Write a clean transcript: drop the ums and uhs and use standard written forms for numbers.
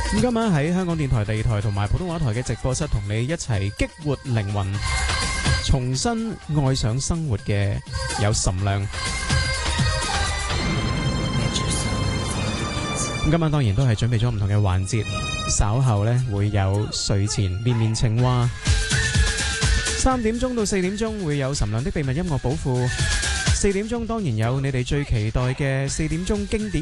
咁今晚喺香港電台第二台同埋普通話台嘅直播室，同你一齊激活靈魂，重新愛上生活嘅有岑亮。咁今晚當然都係準備咗唔同嘅環節，稍後呢會有睡前綿綿情話，3點鐘到4點鐘會有岑亮的秘密音樂寶庫，4點鐘當然有你哋最期待嘅4點鐘經典